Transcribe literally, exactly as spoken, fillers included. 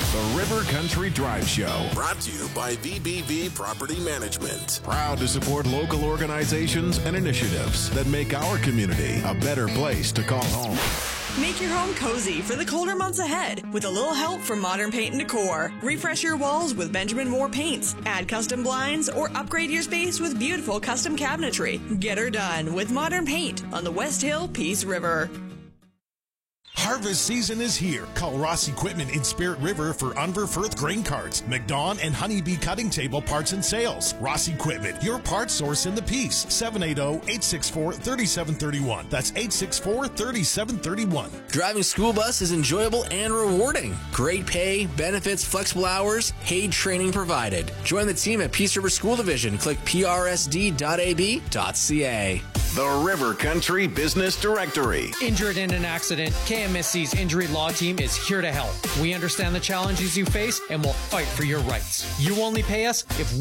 The River Country Drive Show. Brought to you by V B V Property Management. Proud to support local organizations and initiatives that make our community a better place to call home. Make your home cozy for the colder months ahead with a little help from Modern Paint and Decor. Refresh your walls with Benjamin Moore paints, add custom blinds, or upgrade your space with beautiful custom cabinetry. Get her done with Modern Paint on the West Hill Peace River. Harvest season is here. Call Ross Equipment in Spirit River for Unver Firth grain carts, McDawn and Honeybee cutting table parts and sales. Ross Equipment, your parts source in the Peace. seven eight zero, eight six four, three seven three one. That's eight six four, three seven three one. Driving school bus is enjoyable and rewarding. Great pay, benefits, flexible hours, paid training provided. Join the team at Peace River School Division. Click p r s d dot a b dot c a. The River Country Business Directory. Injured in an accident, K M S C's Injury Law Team is here to help. We understand the challenges you face and will fight for your rights. You only pay us if